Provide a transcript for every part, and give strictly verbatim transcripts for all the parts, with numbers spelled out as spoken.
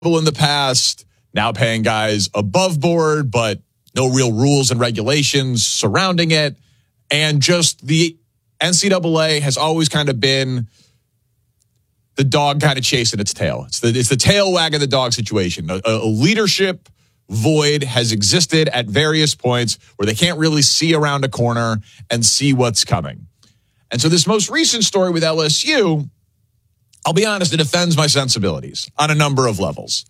in the past, now paying guys above board, but no real rules and regulations surrounding it. And just the N C double A has always kind of been the dog kind of chasing its tail. It's the, it's the tail wagging the dog situation. A, a leadership void has existed at various points where they can't really see around a corner and see what's coming. And so this most recent story with L S U, I'll be honest, it offends my sensibilities on a number of levels.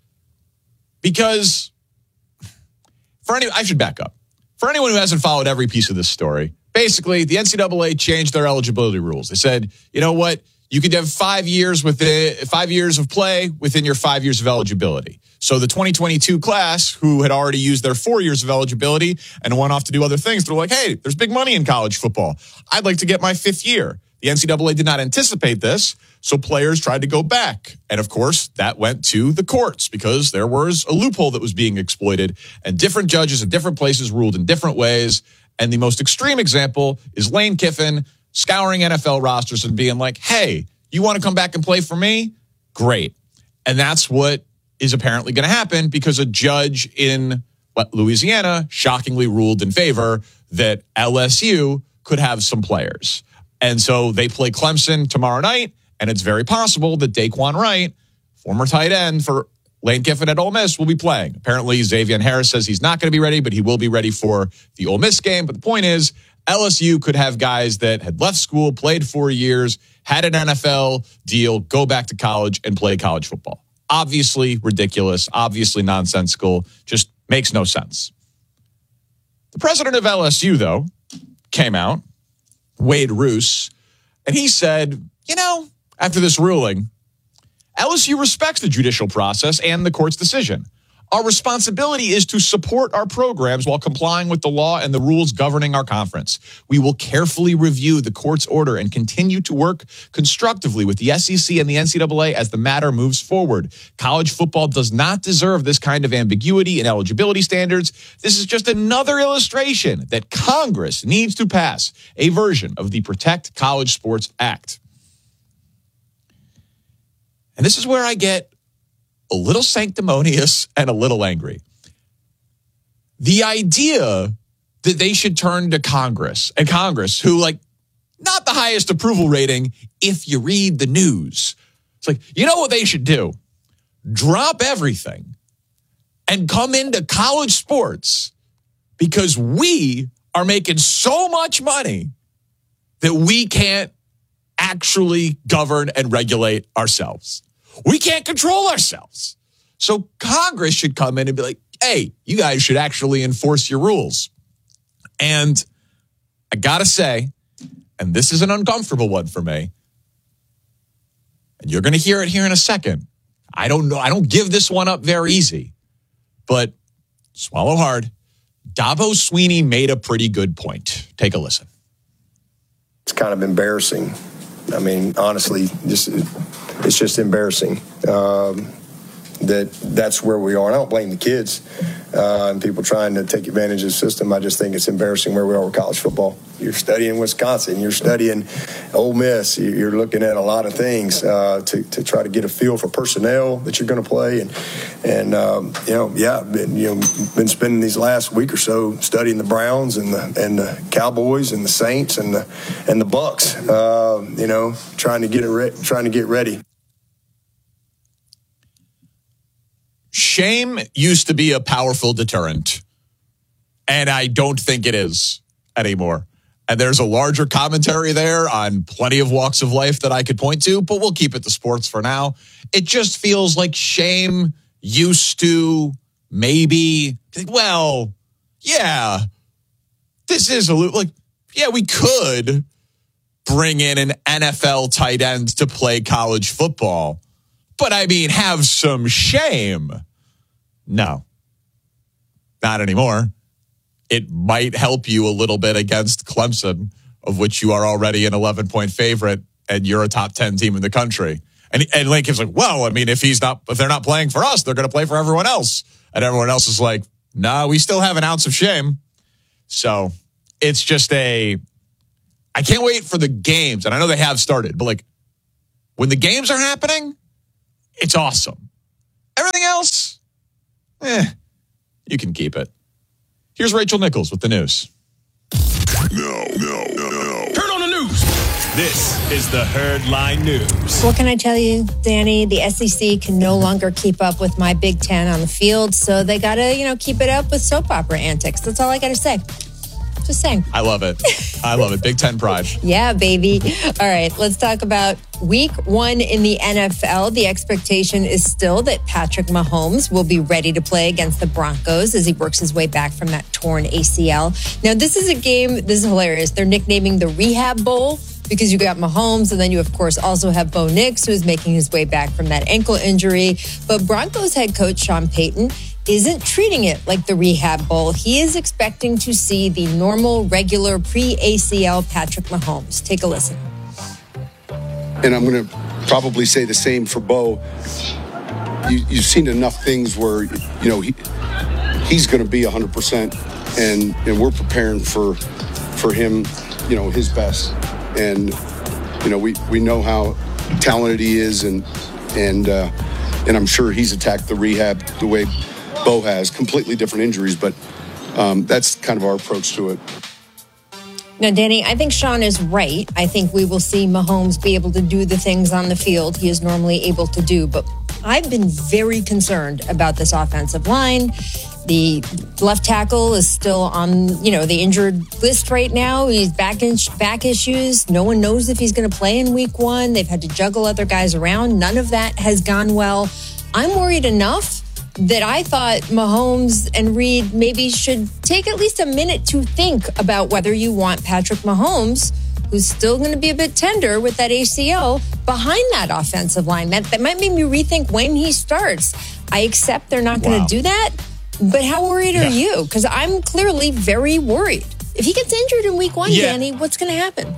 Because for any, I should back up. For anyone who hasn't followed every piece of this story, basically the N C double A changed their eligibility rules. They said, you know what? You could have five years with the five years of play within your five years of eligibility. So the twenty twenty-two class, who had already used their four years of eligibility and went off to do other things, they're like, hey, there's big money in college football. I'd like to get my fifth year. The N C double A did not anticipate this, so players tried to go back. And of course, that went to the courts because there was a loophole that was being exploited, and different judges in different places ruled in different ways. And the most extreme example is Lane Kiffin scouring N F L rosters and being like, hey, you want to come back and play for me? Great. And that's what is apparently going to happen because a judge in Louisiana shockingly ruled in favor that L S U could have some players. And so they play Clemson tomorrow night, and it's very possible that Daquan Wright, former tight end for Lane Kiffin at Ole Miss, will be playing. Apparently, Xavier Harris says he's not going to be ready, but he will be ready for the Ole Miss game. But the point is, L S U could have guys that had left school, played four years, had an N F L deal, go back to college and play college football. Obviously ridiculous, obviously nonsensical, just makes no sense. The president of L S U, though, came out, Wade Roos, and he said, you know, after this ruling, L S U respects the judicial process and the court's decision. Our responsibility is to support our programs while complying with the law and the rules governing our conference. We will carefully review the court's order and continue to work constructively with the S E C and the N C double A as the matter moves forward. College football does not deserve this kind of ambiguity in eligibility standards. This is just another illustration that Congress needs to pass a version of the Protect College Sports Act. And this is where I get a little sanctimonious and a little angry. The idea that they should turn to Congress, and Congress, who, like, not the highest approval rating if you read the news. It's like, you know what they should do? Drop everything and come into college sports because we are making so much money that we can't actually govern and regulate ourselves. We can't control ourselves. So Congress should come in and be like, hey, you guys should actually enforce your rules. And I got to say, and this is an uncomfortable one for me, and you're going to hear it here in a second. I don't know. I don't give this one up very easy, but swallow hard. Dabo Swinney made a pretty good point. Take a listen. It's kind of embarrassing. I mean, honestly, just it's just embarrassing um, that that's where we are. And I don't blame the kids uh, and people trying to take advantage of the system. I just think it's embarrassing where we are with college football. You're studying Wisconsin. You're studying Ole Miss. You're looking at a lot of things uh, to, to try to get a feel for personnel that you're going to play. And, and um, you know, yeah, been, you know, been spending these last week or so studying the Browns and the and the Cowboys and the Saints and the and the Bucks. Uh, you know, trying to get it re- trying to get ready. Shame used to be a powerful deterrent, and I don't think it is anymore. And there's a larger commentary there on plenty of walks of life that I could point to, but we'll keep it to sports for now. It just feels like shame used to maybe, well, yeah, this is a little, like, yeah, we could bring in an N F L tight end to play college football. But I mean, have some shame. No, not anymore. It might help you a little bit against Clemson, of which you are already an eleven-point favorite, and you're a top ten team in the country. And and Lane Kiffin's like, well, I mean, if he's not, if they're not playing for us, they're going to play for everyone else. And everyone else is like, nah, we still have an ounce of shame. So it's just a, I can't wait for the games. And I know they have started, but like when the games are happening, it's awesome. else, eh, you can keep it. Here's Rachel Nichols with the news. No, no, no, no. Turn on the news. This is the Herd Line News. What can I tell you, Danny? The S E C can no longer keep up with my Big Ten on the field, so they got to, you know, keep it up with soap opera antics. That's all I got to say. Just saying. I love it. I love it. Big Ten pride. Yeah, baby. All right, let's talk about week one in the N F L. The expectation is still that Patrick Mahomes will be ready to play against the Broncos as he works his way back from that torn A C L. Now, this is a game, this is hilarious. They're nicknaming the Rehab Bowl because you got Mahomes, and then you, of course, also have Bo Nix, who's making his way back from that ankle injury. But Broncos head coach Sean Payton isn't treating it like the Rehab Bowl. He is expecting to see the normal, regular, pre-A C L Patrick Mahomes. Take a listen. And I'm going to probably say the same for Bo. You, you've seen enough things where, you know, he he's going to be one hundred percent, and, and we're preparing for for him, you know, his best. And, you know, we, we know how talented he is, and and uh, and I'm sure he's attacked the rehab the way Bo has. Completely different injuries, but um, that's kind of our approach to it. Now, Danny, I think Sean is right. I think we will see Mahomes be able to do the things on the field he is normally able to do. But I've been very concerned about this offensive line. The left tackle is still on, you know, the injured list right now. He's back in back issues. No one knows if he's going to play in week one. They've had to juggle other guys around. None of that has gone well. I'm worried enough that I thought Mahomes and Reed maybe should take at least a minute to think about whether you want Patrick Mahomes, who's still going to be a bit tender with that A C L, behind that offensive line. That, that might make me rethink when he starts. I accept they're not going to Wow. do that, but how worried are Yeah. you? Because I'm clearly very worried. If he gets injured in week one, Yeah. Danny, what's going to happen?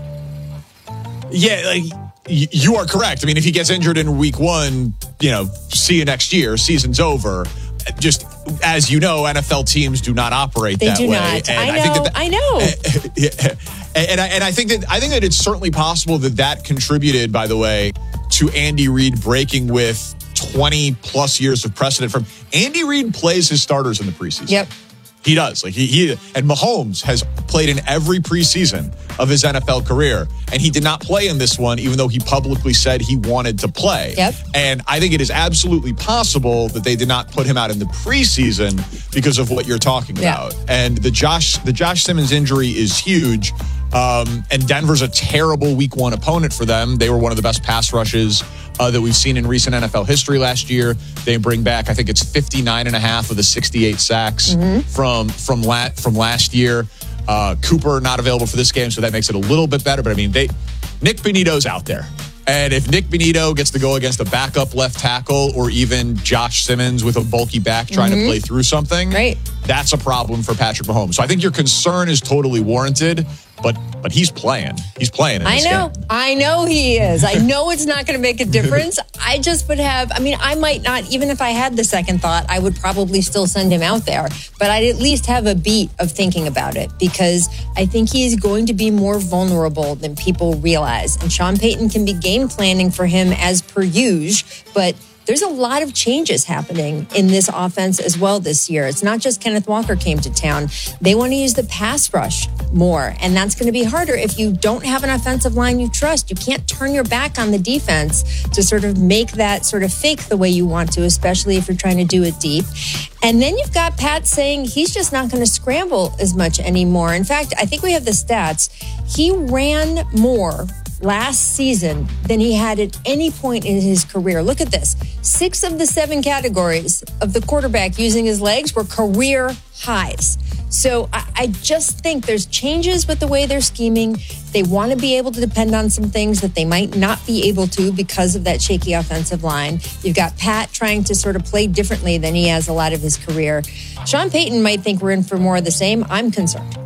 Yeah, like, y- you are correct. I mean, if he gets injured in week one, you know, see you next year. Season's over. Just as you know, N F L teams do not operate They that do way. not. And I know. think that I know. Yeah. And I, and I think that I think that it's certainly possible that that contributed, by the way, to Andy Reid breaking with twenty plus years of precedent. From Andy Reid plays his starters in the preseason. Yep. He does. Like he, he and Mahomes has played in every preseason of his N F L career, and he did not play in this one, even though he publicly said he wanted to play. Yep. And I think it is absolutely possible that they did not put him out in the preseason because of what you're talking Yeah. about. And the Josh the Josh Simmons injury is huge. Um, and Denver's a terrible week one opponent for them. They were one of the best pass rushes uh, that we've seen in recent N F L history last year. They bring back, I think it's fifty-nine and a half of the sixty-eight sacks Mm-hmm. from from la- from last year. Uh, Cooper not available for this game, so that makes it a little bit better. But I mean, they Nick Benito's out there. And if Nick Benito gets to go against a backup left tackle or even Josh Simmons with a bulky back trying Mm-hmm. to play through something, Right. that's a problem for Patrick Mahomes. So I think your concern is totally warranted, but but he's playing. He's playing in I this know. game. I know he is. I know it's not going to make a difference. I just would have, I mean, I might not, even if I had the second thought, I would probably still send him out there. But I'd at least have a beat of thinking about it because I think he's going to be more vulnerable than people realize. And Sean Payton can be game planning for him as per usual, but there's a lot of changes happening in this offense as well this year. It's not just Kenneth Walker came to town. They want to use the pass rush more, and that's going to be harder if you don't have an offensive line you trust. You can't turn your back on the defense to sort of make that sort of fake the way you want to, especially if you're trying to do it deep. And then you've got Pat saying he's just not going to scramble as much anymore. In fact, I think we have the stats. He ran more last season than he had at any point in his career. Look at this. Six of the seven categories of the quarterback using his legs were career highs. So I, I just think there's changes with the way they're scheming. They want to be able to depend on some things that they might not be able to because of that shaky offensive line. You've got Pat trying to sort of play differently than he has a lot of his career. Sean Payton might think we're in for more of the same. I'm concerned.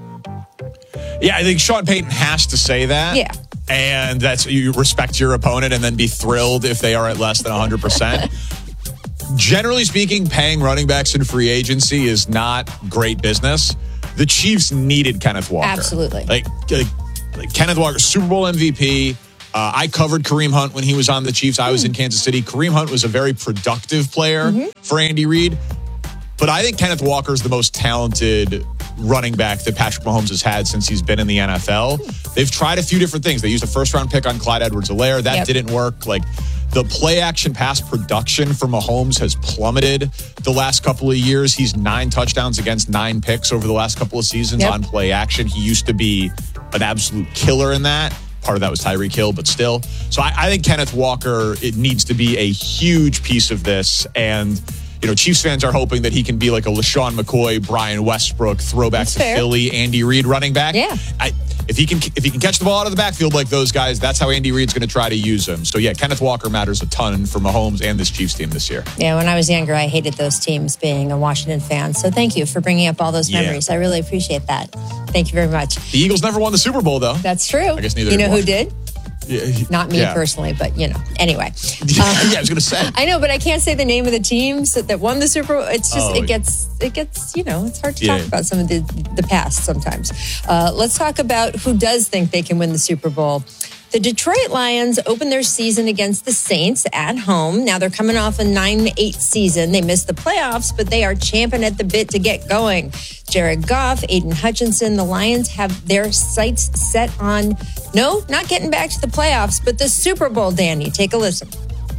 Yeah, I think Sean Payton has to say that. Yeah. And that's, you respect your opponent and then be thrilled if they are at less than one hundred percent. Generally speaking, paying running backs in free agency is not great business. The Chiefs needed Kenneth Walker. Absolutely. Like, like, like Kenneth Walker, Super Bowl M V P. Uh, I covered Kareem Hunt when he was on the Chiefs. I was in Kansas City. Kareem Hunt was a very productive player mm-hmm. for Andy Reid. But I think Kenneth Walker is the most talented running back that Patrick Mahomes has had since he's been in the N F L. They've tried a few different things. They used a first-round pick on Clyde Edwards-Helaire. That yep. didn't work. Like, the play-action pass production for Mahomes has plummeted the last couple of years. He's nine touchdowns against nine picks over the last couple of seasons yep. on play-action. He used to be an absolute killer in that. Part of that was Tyreek Hill, but still. So I, I think Kenneth Walker, it needs to be a huge piece of this. And, you know, Chiefs fans are hoping that he can be like a LaShawn McCoy, Brian Westbrook, throwback that's to fair. Philly, Andy Reid running back. Yeah. I, if he can if he can catch the ball out of the backfield like those guys, that's how Andy Reid's going to try to use him. So, yeah, Kenneth Walker matters a ton for Mahomes and this Chiefs team this year. Yeah, when I was younger, I hated those teams being a Washington fan. So thank you for bringing up all those yeah. memories. I really appreciate that. Thank you very much. The Eagles never won the Super Bowl, though. That's true. I guess neither You know who one. did? Yeah, he, Not me yeah. personally, but, you know, anyway. yeah, Um, I was going to say. I know, but I can't say the name of the teams that, that won the Super Bowl. It's just, oh, it gets, it gets, you know, it's hard to yeah. talk about some of the, the past sometimes. Uh, let's talk about who does think they can win the Super Bowl. The Detroit Lions opened their season against the Saints at home. Now they're coming off a nine eight season. They missed the playoffs, but they are champing at the bit to get going. Jared Goff, Aiden Hutchinson, the Lions have their sights set on, no, not getting back to the playoffs, but the Super Bowl, Danny. Take a listen.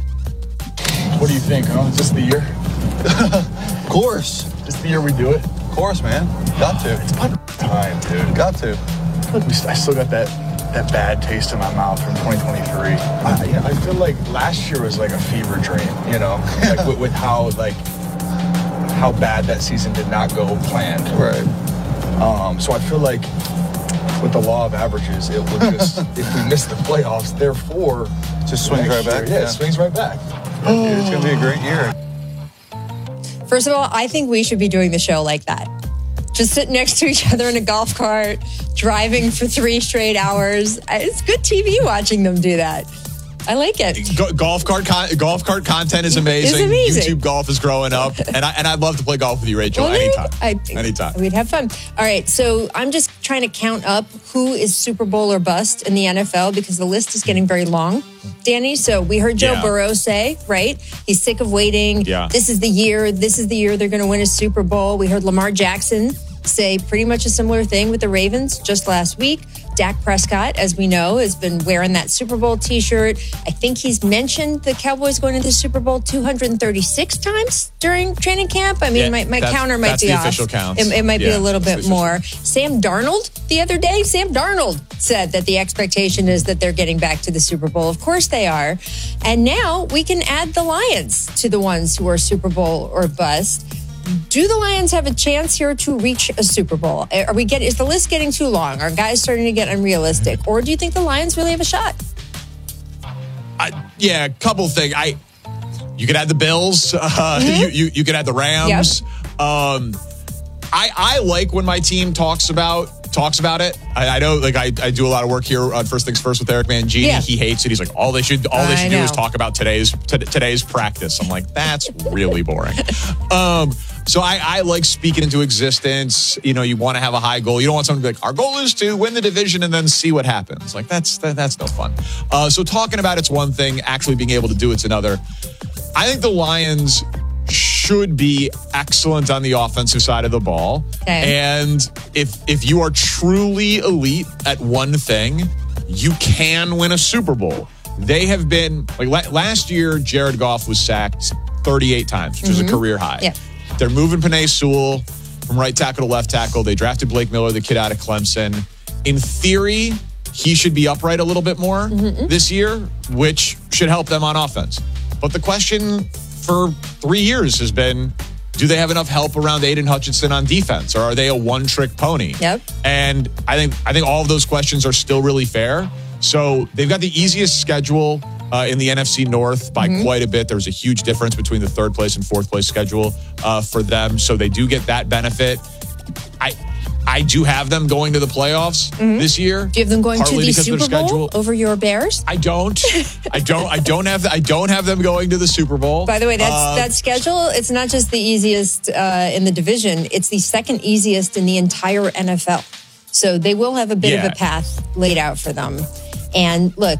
What do you think, huh? Is this the year? Of course. Is this the year we do it? Of course, man. Got to. It's about time, dude. Got to. Look, we st- I still got that that bad taste in my mouth from twenty twenty-three. I, you know, I feel like last year was like a fever dream, you know, like with, with how like how bad that season did not go planned. Right. Um, so I feel like with the law of averages, it would just if we miss the playoffs, therefore just swings right back. Year, yeah, it swings right back. Dude, it's gonna be a great year. First of all, I think we should be doing the show like that. Just sitting next to each other in a golf cart, driving for three straight hours. It's good T V watching them do that. I like it. Go- golf cart con- golf cart content is amazing. It's amazing. YouTube golf is growing up, and I and I'd love to play golf with you, Rachel. Well, anytime. I, anytime. We'd have fun. All right, so I'm just trying to count up who is Super Bowl or bust in the N F L because the list is getting very long, Danny. So we heard Joe Yeah. Burrow say, right? He's sick of waiting. Yeah. This is the year. This is the year they're going to win a Super Bowl. We heard Lamar Jackson say pretty much a similar thing with the Ravens just last week. Dak Prescott, as we know, has been wearing that Super Bowl t-shirt. I think he's mentioned the Cowboys going to the Super Bowl two hundred thirty-six times during training camp. I mean, Yeah, my, my that's- counter might that's be the off. official counts. It, it might be Yeah, a little that's bit the more. Sam Darnold, the other day, Sam Darnold said that the expectation is that they're getting back to the Super Bowl. Of course they are. And now we can add the Lions to the ones who are Super Bowl or bust. Do the Lions have a chance here to reach a Super Bowl? Are we get? Is the list getting too long? Are guys starting to get unrealistic? Or do you think the Lions really have a shot? I, yeah, a couple things. I you could add the Bills. Uh, mm-hmm. you, you you could add the Rams. Yep. Um, I I like when my team talks about talks about it. I, I know, like I, I do a lot of work here on First Things First with Eric Mangini. Yeah. He hates it. He's like, all they should all they should do is talk about today's t- today's practice. I'm like, that's really boring. um. So I, I like speaking into existence. You know, you want to have a high goal. You don't want someone to be like, our goal is to win the division and then see what happens. Like, that's that, that's no fun. Uh, so talking about it's one thing. Actually being able to do it's another. I think the Lions should be excellent on the offensive side of the ball. Okay. And if if you are truly elite at one thing, you can win a Super Bowl. They have been, like la- last year, Jared Goff was sacked thirty-eight times, which mm-hmm. was a career high. Yeah. They're moving Penei Sewell from right tackle to left tackle. They drafted Blake Miller, the kid out of Clemson. In theory, he should be upright a little bit more mm-hmm. this year, which should help them on offense. But the question for three years has been, do they have enough help around Aiden Hutchinson on defense, or are they a one-trick pony? Yep. And I think I think all of those questions are still really fair. So they've got the easiest schedule uh, in the N F C North by mm-hmm. quite a bit. There's a huge difference between the third place and fourth place schedule uh, for them. So they do get that benefit. I I do have them going to the playoffs mm-hmm. this year. Do you have them going to the Super Bowl over your Bears? I don't. I don't. I don't have. I don't have them going to the Super Bowl. By the way, that's uh, that schedule. It's not just the easiest uh, in the division. It's the second easiest in the entire N F L. So they will have a bit yeah. of a path laid out for them. And look, I,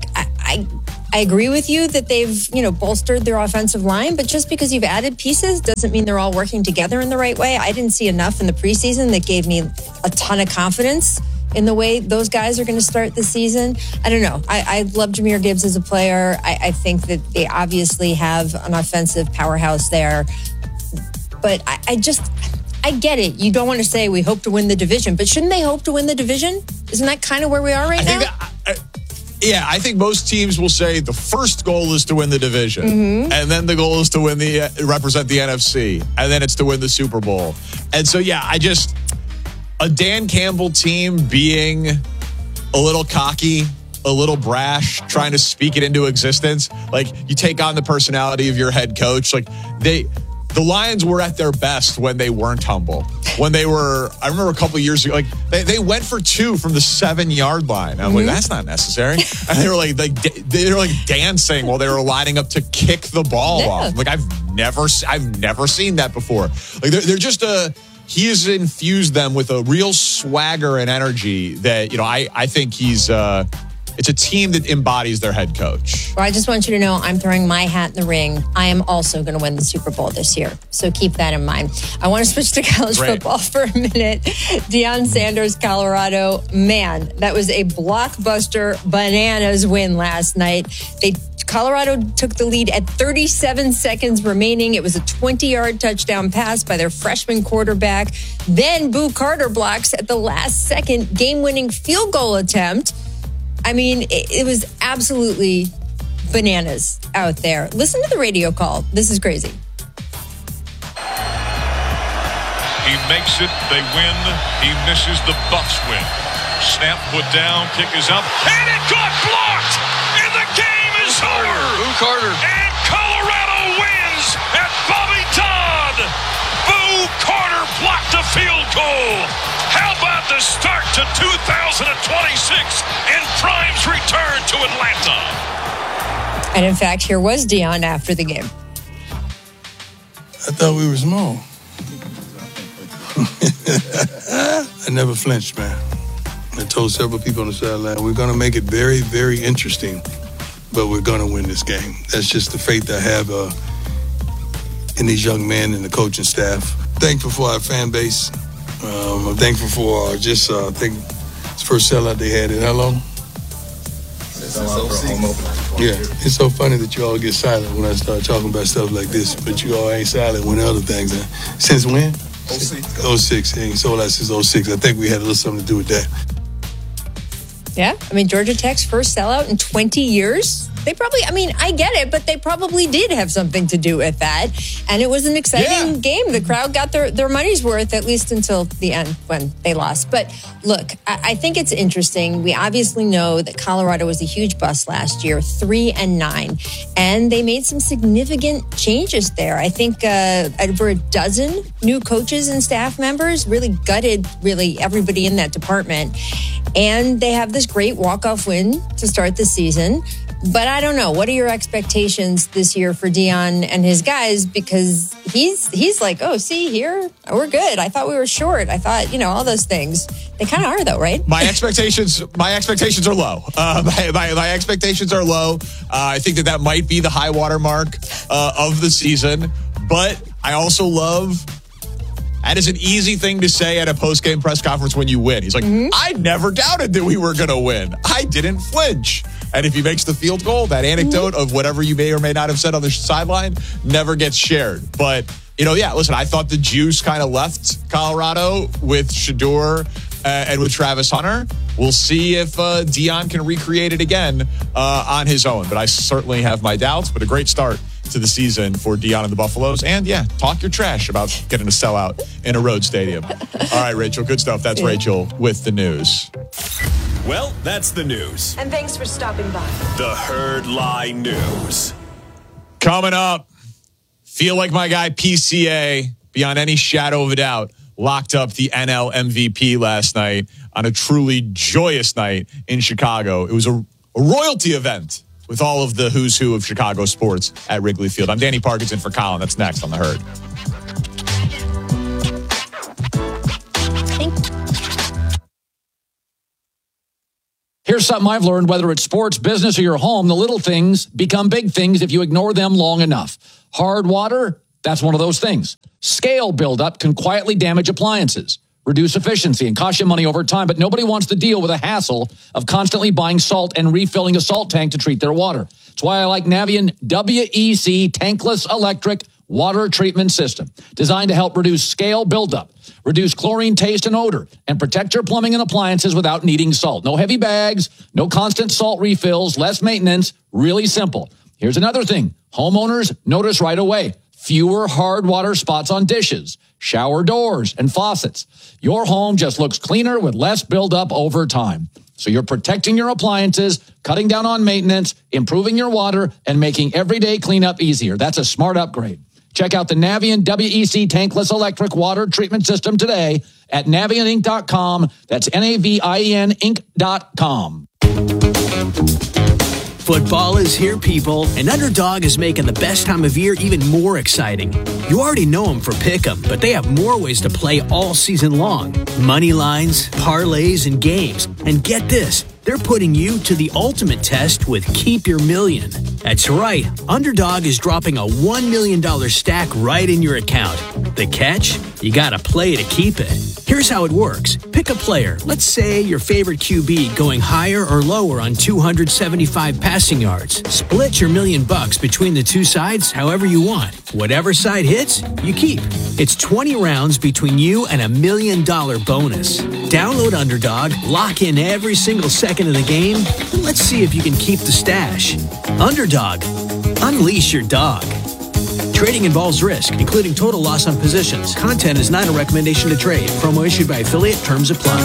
I I agree with you that they've, you know, bolstered their offensive line, but just because you've added pieces doesn't mean they're all working together in the right way. I didn't see enough in the preseason that gave me a ton of confidence in the way those guys are going to start the season. I don't know. I, I love Jahmyr Gibbs as a player. I, I think that they obviously have an offensive powerhouse there. But I, I just, I get it. You don't want to say we hope to win the division, but shouldn't they hope to win the division? Isn't that kind of where we are right I now? think that, I, yeah, I think most teams will say the first goal is to win the division, mm-hmm. and then the goal is to win the uh, represent the N F C, and then it's to win the Super Bowl. And so, yeah, I just a Dan Campbell team being a little cocky, a little brash, trying to speak it into existence. Like, you take on the personality of your head coach. Like, they. The Lions were at their best when they weren't humble. When they were, I remember a couple of years ago, like they, they went for two from the seven yard line. I'm mm-hmm. like, that's not necessary. And they were like, like they were like dancing while they were lining up to kick the ball yeah. off. Like I've never, I've never seen that before. Like they're, they're just a. He has infused them with a real swagger and energy that, you know, I I think he's. Uh, It's a team that embodies their head coach. Well, I just want you to know I'm throwing my hat in the ring. I am also going to win the Super Bowl this year. So keep that in mind. I want to switch to college Great. football for a minute. Deion Sanders, Colorado. Man, that was a blockbuster bananas win last night. They Colorado took the lead at thirty-seven seconds remaining. It was a twenty-yard touchdown pass by their freshman quarterback. Then Boo Carter blocks at the last second game-winning field goal attempt. I mean, it, it was absolutely bananas out there. Listen to the radio call. This is crazy. He makes it. They win. He misses. The Bucs win. Snap put down. Kick is up. And it got blocked. And the game is over. Boo Carter. And Colorado wins at Bobby Todd. Boo Carter blocked a field goal. How about the start to two thousand twenty-six and Prime's return to Atlanta? And in fact, here was Deion after the game. I thought we were small. I never flinched, man. I told several people on the sideline, we're going to make it very, very interesting, but we're going to win this game. That's just the faith I have uh, in these young men and the coaching staff. Thankful for our fan base. Um, I'm thankful for uh, just, uh, I think it's the first sellout they had in how long? Yeah, it's so funny that you all get silent when I start talking about stuff like this, but you all ain't silent when other things are. Since when? oh six oh six Ain't sold out since oh six I think we had a little something to do with that. Yeah, I mean, Georgia Tech's first sellout in twenty years. They probably, I mean, I get it, but they probably did have something to do with that. And it was an exciting yeah. game. The crowd got their, their money's worth, at least until the end when they lost. But look, I, I think it's interesting. We obviously know that Colorado was a huge bust last year, three and nine. And they made some significant changes there. I think uh, over a dozen new coaches and staff members really gutted really everybody in that department. And they have this great walk-off win to start the season. But I don't know. What are your expectations this year for Deion and his guys? Because he's he's like, oh, see here, we're good. I thought we were short. I thought, you know, all those things. They kind of are, though, right? My expectations, my expectations are low. Uh, my, my my expectations are low. Uh, I think that that might be the high water mark uh, of the season. But I also love. That is an easy thing to say at a post-game press conference when you win. He's like, mm-hmm. I never doubted that we were going to win. I didn't flinch. And if he makes the field goal, that anecdote mm-hmm. of whatever you may or may not have said on the sideline never gets shared. But, you know, yeah, listen, I thought the juice kind of left Colorado with Shedeur uh, and with Travis Hunter. We'll see if uh, Deion can recreate it again uh, on his own. But I certainly have my doubts, but a great start to the season for Deion and the Buffaloes. And yeah, talk your trash about getting a sellout in a road stadium. All right, Rachel, good stuff. That's Rachel with the news. Well, that's the news. And thanks for stopping by. The Herd Lie News. Coming up, feel like my guy P C A, beyond any shadow of a doubt, locked up the N L M V P last night on a truly joyous night in Chicago. It was a, a royalty event with all of the who's who of Chicago sports at Wrigley Field. I'm Danny Parkinson for Colin. That's next on The Herd. Here's Here's something I've learned, whether it's sports, business, or your home, the little things become big things if you ignore them long enough. Hard water, that's one of those things. Scale buildup can quietly damage appliances, reduce efficiency, and cost you money over time, but nobody wants to deal with the hassle of constantly buying salt and refilling a salt tank to treat their water. That's why I like Navien W E C tankless electric water treatment system, designed to help reduce scale buildup, reduce chlorine taste and odor, and protect your plumbing and appliances without needing salt. No heavy bags, no constant salt refills, less maintenance, really simple. Here's another thing. Homeowners notice right away. Fewer hard water spots on dishes, shower doors, and faucets. Your home just looks cleaner with less buildup over time. So you're protecting your appliances, cutting down on maintenance, improving your water, and making everyday cleanup easier. That's a smart upgrade. Check out the Navien W E C tankless electric water treatment system today at navien inc dot com. That's N A V I E N Inc dot com. Football is here, people, and Underdog is making the best time of year even more exciting. You already know them for Pick'em, but they have more ways to play all season long. Money lines, parlays, and games. And get this, they're putting you to the ultimate test with Keep Your Million. That's right, Underdog is dropping a one million dollars stack right in your account. The catch? You gotta play to keep it. Here's how it works. Pick a player, let's say your favorite Q B, going higher or lower on two hundred seventy-five passing yards. Split your million bucks between the two sides however you want. Whatever side hits, you keep. It's twenty rounds between you and a million dollar bonus. Download Underdog, lock in every single second of the game, and let's see if you can keep the stash. Underdog. Unleash your dog. Trading involves risk, including total loss on positions. Content is not a recommendation to trade. Promo issued by affiliate. Terms apply.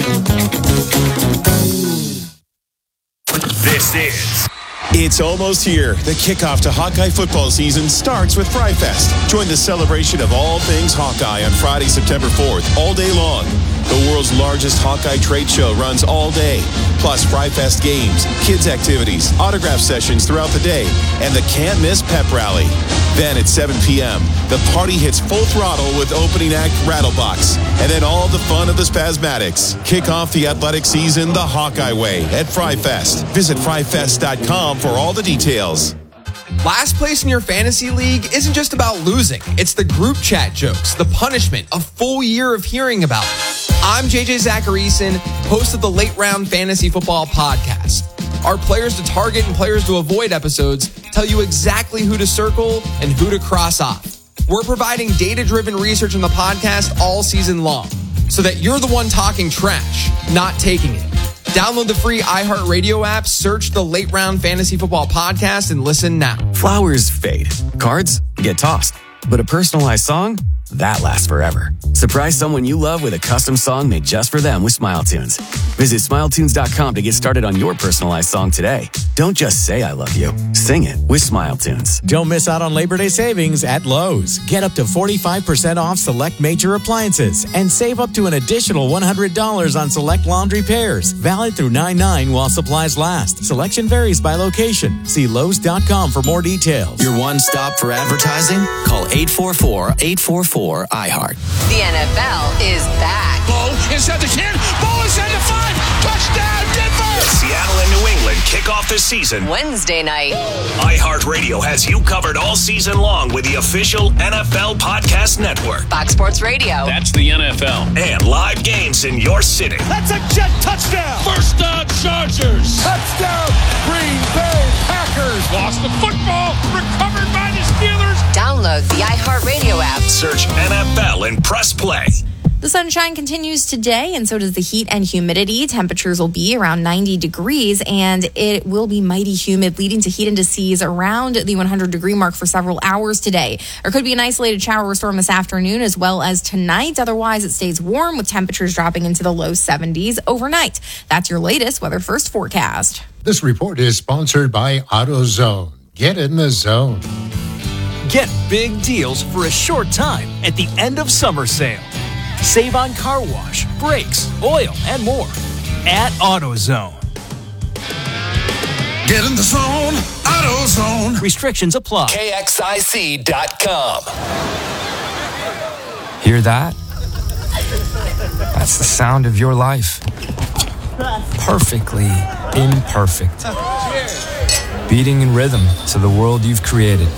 This is It's almost here. The kickoff to Hawkeye football season starts with Fry Fest. Join the celebration of all things Hawkeye on Friday, September fourth, all day long. The world's largest Hawkeye trade show runs all day. Plus Fry Fest games, kids activities, autograph sessions throughout the day, and the can't-miss pep rally. Then at seven p.m., the party hits full throttle with opening act Rattlebox, and then all the fun of the Spasmatics. Kick off the athletic season the Hawkeye way at Fry Fest. Visit fry fest dot com for all the details. Last place in your fantasy league isn't just about losing. It's the group chat jokes, the punishment, a full year of hearing about it. I'm J J Zacharyson, host of the Late Round Fantasy Football Podcast. Our Players to Target and Players to Avoid episodes tell you exactly who to circle and who to cross off. We're providing data-driven research on the podcast all season long so that you're the one talking trash, not taking it. Download the free iHeartRadio app, search the Late Round Fantasy Football Podcast, and listen now. Flowers fade. Cards get tossed. But a personalized song? That lasts forever. Surprise someone you love with a custom song made just for them with Smile Tunes. Visit smile tunes dot com to get started on your personalized song today. Don't just say I love you. Sing it with Smile Tunes. Don't miss out on Labor Day savings at Lowe's. Get up to forty-five percent off select major appliances and save up to an additional one hundred dollars on select laundry pairs. Valid through nine nine while supplies last. Selection varies by location. See lowes dot com for more details. Your one stop for advertising? Call eight four four, eight four four, I heart. The N F L is back. Ball inside the ten. Ball inside the five. Touchdown, Denver! Seattle and New England kick off the season Wednesday night. iHeartRadio has you covered all season long with the official N F L Podcast Network. Fox Sports Radio. That's the N F L. And live games in your city. That's a jet touchdown. First down, Chargers. Touchdown, Green Bay Packers. Lost the football. Recovered by the Steelers. Download the iHeartRadio app. Search N F L and press play. The sunshine continues today, and so does the heat and humidity. Temperatures will be around ninety degrees, and it will be mighty humid, leading to heat indices around the one hundred degree mark for several hours today. There could be an isolated shower or storm this afternoon as well as tonight. Otherwise, it stays warm with temperatures dropping into the low seventies overnight. That's your latest Weather First forecast. This report is sponsored by AutoZone. Get in the zone. Get big deals for a short time at the end of summer sale. Save on car wash, brakes, oil, and more at AutoZone. Get in the zone. AutoZone. Restrictions apply. K X I C dot com. Hear that? That's the sound of your life. Perfectly imperfect. Beating in rhythm to the world you've created.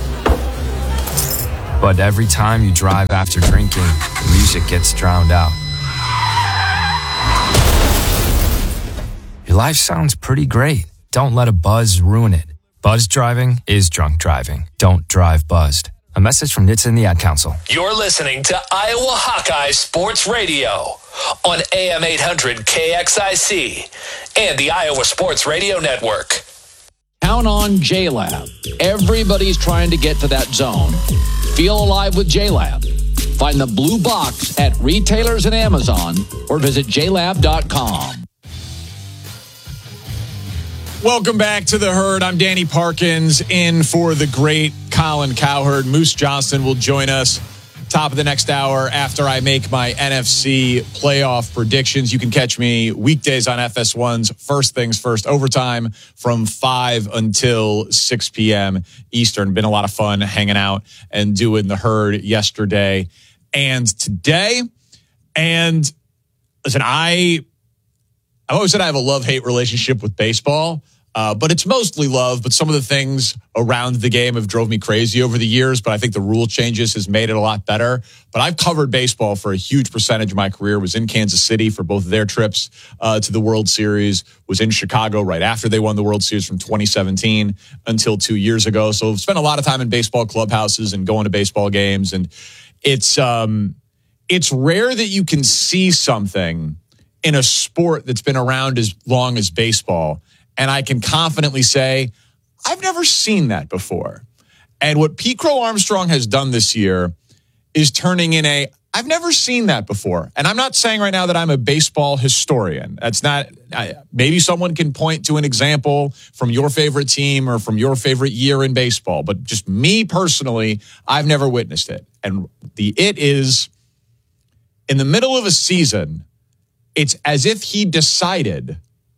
But every time you drive after drinking, the music gets drowned out. Your life sounds pretty great. Don't let a buzz ruin it. Buzz driving is drunk driving. Don't drive buzzed. A message from N H T S A and the Ad Council. You're listening to Iowa Hawkeye Sports Radio on A M eight hundred K X I C and the Iowa Sports Radio Network. Count on JLab. Everybody's trying to get to that zone. Feel alive with JLab. Find the blue box at retailers and Amazon or visit j lab dot com. Welcome back to The Herd. I'm Danny Parkins, in for the great Colin Cowherd. Moose Johnston will join us top of the next hour after I make my N F C playoff predictions. You can catch me weekdays on F S one's First Things First Overtime from five until six p.m. Eastern. Been a lot of fun hanging out and doing The Herd yesterday and today. And listen, I... I've always said I have a love-hate relationship with baseball, uh, but it's mostly love. But some of the things around the game have drove me crazy over the years, but I think the rule changes has made it a lot better. But I've covered baseball for a huge percentage of my career, was in Kansas City for both of their trips uh, to the World Series, was in Chicago right after they won the World Series from twenty seventeen until two years ago. So I've spent a lot of time in baseball clubhouses and going to baseball games. And it's um, it's rare that you can see something in a sport that's been around as long as baseball. And I can confidently say, I've never seen that before. And what Pete Crow Armstrong has done this year is turning in a, I've never seen that before. And I'm not saying right now that I'm a baseball historian. That's not, I, maybe someone can point to an example from your favorite team or from your favorite year in baseball. But just me personally, I've never witnessed it. And the it is, in the middle of a season, it's as if he decided,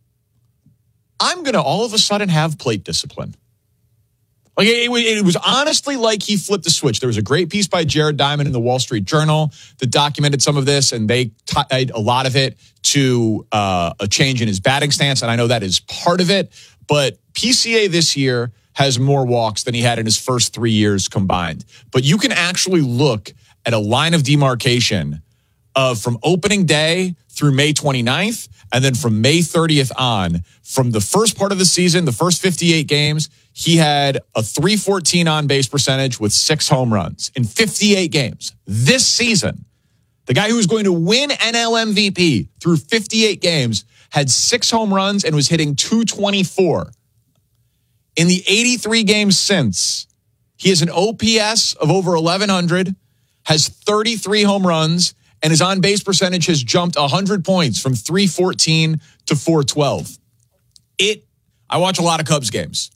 I'm going to all of a sudden have plate discipline. Like it, it was honestly like he flipped the switch. There was a great piece by Jared Diamond in the Wall Street Journal that documented some of this, and they tied a lot of it to uh, a change in his batting stance, and I know that is part of it. But P C A this year has more walks than he had in his first three years combined. But you can actually look at a line of demarcation of from opening day through May twenty-ninth, and then from May thirtieth on, from the first part of the season, the first fifty-eight games, he had a three fourteen on-base percentage with six home runs in fifty-eight games. This season, the guy who was going to win N L M V P through fifty-eight games had six home runs and was hitting two twenty-four. In the eighty-three games since, he has an O P S of over eleven hundred, has thirty-three home runs, and his on-base percentage has jumped one hundred points from three fourteen to four twelve. It, I watch a lot of Cubs games.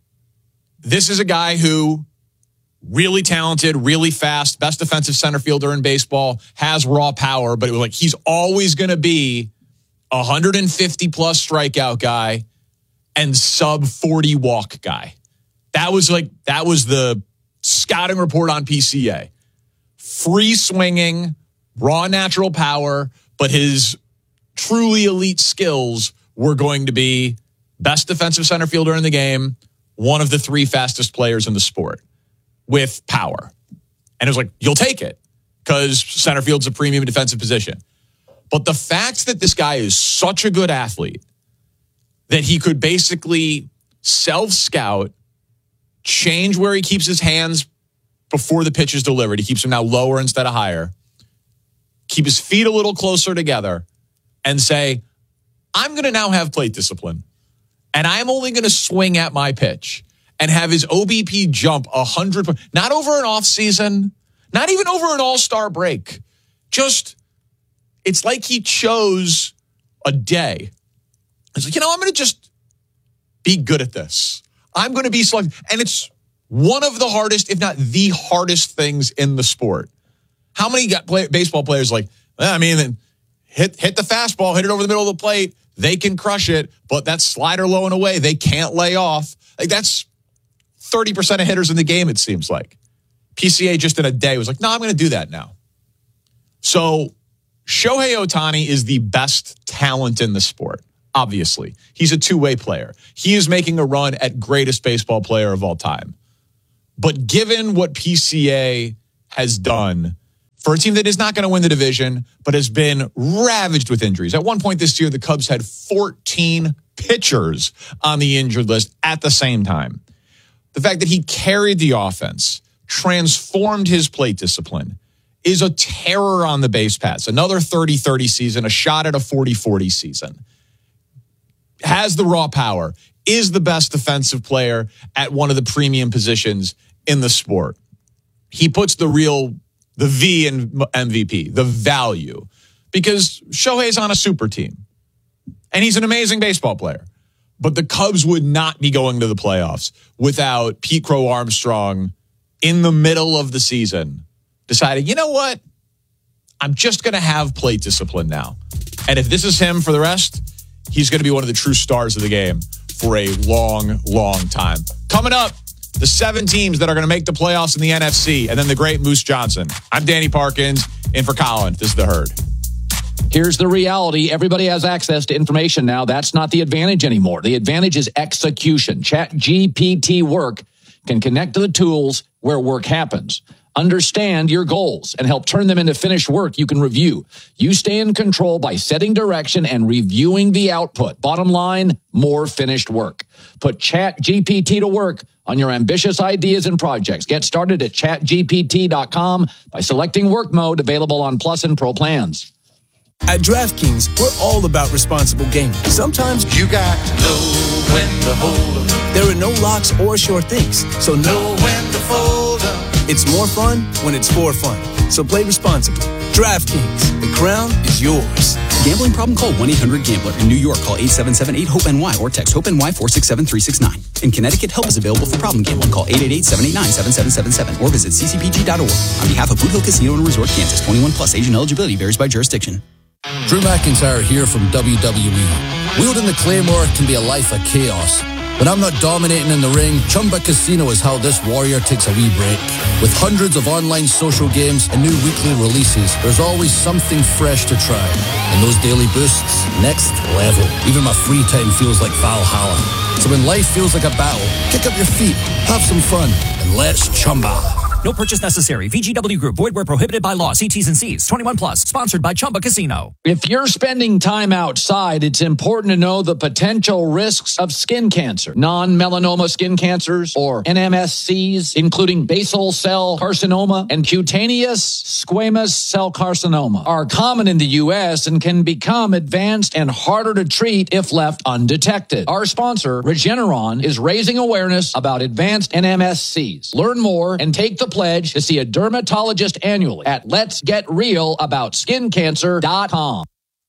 This is a guy who really talented, really fast, best defensive center fielder in baseball, has raw power, but it was like he's always going to be a one hundred fifty plus strikeout guy and sub forty walk guy. That was like, that was the scouting report on P C A. Free swinging, raw natural power, but his truly elite skills were going to be best defensive center fielder in the game, one of the three fastest players in the sport with power. And it was like, you'll take it because center field's a premium defensive position. But the fact that this guy is such a good athlete that he could basically self-scout, change where he keeps his hands before the pitch is delivered. He keeps them now lower instead of higher. Keep his feet a little closer together and say, I'm going to now have plate discipline. And I'm only going to swing at my pitch and have his O B P jump one hundred, not over an off season, not even over an all-star break. Just, it's like he chose a day. It's like, you know, I'm going to just be good at this. I'm going to be selective. And it's one of the hardest, if not the hardest things in the sport. How many got play, baseball players like, I mean, hit hit the fastball, hit it over the middle of the plate. They can crush it, but that slider low and away, they can't lay off. Like that's thirty percent of hitters in the game, it seems like. P C A just in a day was like, no, I'm going to do that now. So Shohei Ohtani is the best talent in the sport. obviously. He's a two-way player. He is making a run at greatest baseball player of all time. But given what P C A has done for a team that is not going to win the division, but has been ravaged with injuries. At one point this year, the Cubs had fourteen pitchers on the injured list at the same time. The fact that he carried the offense, transformed his plate discipline, is a terror on the base paths. Another thirty thirty season, a shot at a forty forty season. Has the raw power, is the best defensive player at one of the premium positions in the sport. He puts the real, the V in M V P, the value, because Shohei's on a super team and he's an amazing baseball player. But the Cubs would not be going to the playoffs without Pete Crow Armstrong in the middle of the season deciding, you know what? I'm just going to have plate discipline now. And if this is him for the rest, he's going to be one of the true stars of the game for a long, long time. Coming up, the seven teams that are going to make the playoffs in the N F C, and then the great Moose Johnson. I'm Danny Parkins, in for Colin. This is The Herd. Here's the reality. Everybody has access to information now. That's not the advantage anymore. The advantage is execution. ChatGPT Work can connect to the tools where work happens. Understand your goals and help turn them into finished work you can review. You stay in control by setting direction and reviewing the output. Bottom line, more finished work. Put ChatGPT to work on your ambitious ideas and projects. Get started at chat G P T dot com by selecting work mode, available on Plus and Pro plans. At DraftKings, we're all about responsible gaming. Sometimes you got to know when to hold 'em. There are no locks or sure things, so know when to fold 'em. It's more fun when it's for fun. So play responsibly. DraftKings, the crown is yours. Gambling problem? Call one eight hundred gambler. In New York, call eight seven seven eight hope N Y or text HOPE-NY four six seven three six nine. In Connecticut, help is available for problem gambling. Call eight eight eight, seven eight nine, seven seven seven seven or visit c c p g dot org. On behalf of Boot Hill Casino and Resort, Kansas, twenty-one plus, age and eligibility varies by jurisdiction. Drew McIntyre here from W W E. Wielding the Claymore can be a life of chaos. When I'm not dominating in the ring, Chumba Casino is how this warrior takes a wee break. With hundreds of online social games and new weekly releases, there's always something fresh to try. And those daily boosts, next level. Even my free time feels like Valhalla. So when life feels like a battle, kick up your feet, have some fun, and let's Chumba. No purchase necessary. V G W Group. Void where prohibited by law. See T's and C's. twenty-one plus. Sponsored by Chumba Casino. If you're spending time outside, it's important to know the potential risks of skin cancer. Non-melanoma skin cancers, or N M S Cs, including basal cell carcinoma and cutaneous squamous cell carcinoma, are common in the U S and can become advanced and harder to treat if left undetected. Our sponsor, Regeneron, is raising awareness about advanced N M S Cs. Learn more and take the pledge to see a dermatologist annually at lets get real about skin cancer dot com.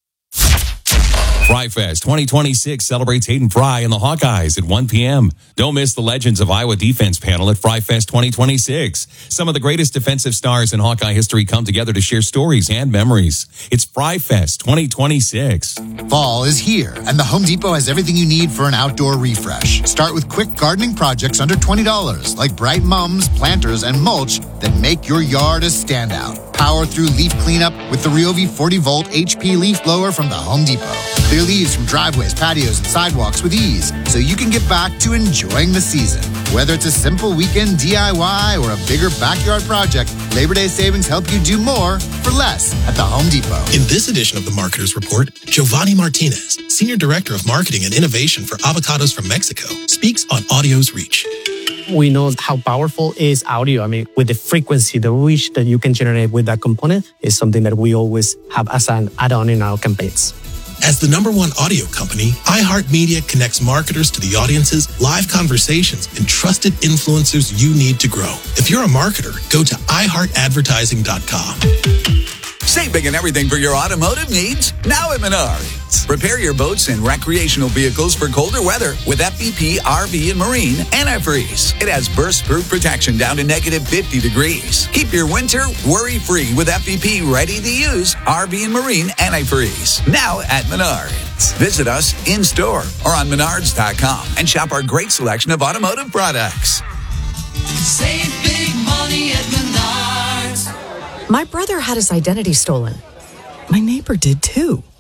Fry Fest twenty twenty-six celebrates Hayden Fry and the Hawkeyes at one p.m. Don't miss the Legends of Iowa Defense panel at Fry Fest twenty twenty-six. Some of the greatest defensive stars in Hawkeye history come together to share stories and memories. It's Fry Fest twenty twenty-six. Fall is here, and the Home Depot has everything you need for an outdoor refresh. Start with quick gardening projects under twenty dollars, like bright mums, planters, and mulch that make your yard a standout. Power through leaf cleanup with the Ryobi forty volt H P leaf blower from the Home Depot. Clear leaves from driveways, patios, and sidewalks with ease, so you can get back to enjoying the season. Whether it's a simple weekend D I Y or a bigger backyard project, Labor Day savings help you do more for less at the Home Depot. In this edition of the Marketer's Report, Giovanni Martinez, Senior Director of Marketing and Innovation for Avocados from Mexico, speaks on audio's reach. We know how powerful is audio. I mean, with the frequency, the reach that you can generate with that component is something that we always have as an add-on in our campaigns. As the number one audio company, iHeartMedia connects marketers to the audiences, live conversations, and trusted influencers you need to grow. If you're a marketer, go to i heart advertising dot com. Save big and everything for your automotive needs now at Menards. Prepare your boats and recreational vehicles for colder weather with F V P R V and Marine Antifreeze. It has burst-proof protection down to negative fifty degrees. Keep your winter worry-free with F V P ready-to-use R V and Marine Antifreeze. Now at Menards. Visit us in-store or on menards dot com and shop our great selection of automotive products. Save big money at Menards. My brother had his identity stolen. My neighbor did too.